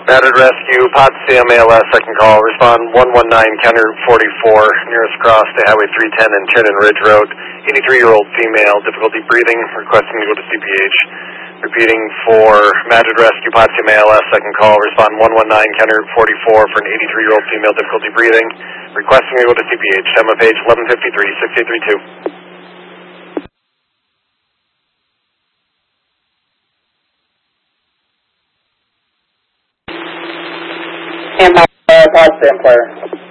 Battered Rescue, Potsdam ALS, second call. Respond 119, County Route 44, nearest cross to Highway 310 and Tiernan Ridge Road. 83-year-old female, difficulty breathing, requesting to go to CPH. Repeating for Battered Rescue, Potsdam ALS, second call. Respond 119, County Route 44 for an 83-year-old female, difficulty breathing, requesting to go to CPH. Time of page 1153, 6832. And Potsdam player.